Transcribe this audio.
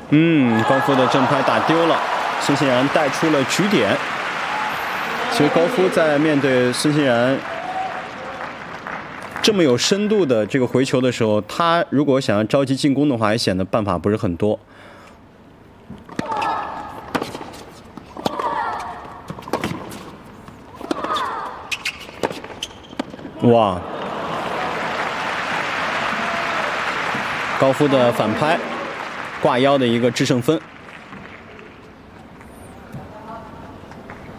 高夫的正拍打丢了，孙兴然带出了局点。其实高夫在面对孙兴然这么有深度的这个回球的时候，他如果想要着急进攻的话，也显得办法不是很多。哇！高夫的反拍，挂腰的一个制胜分。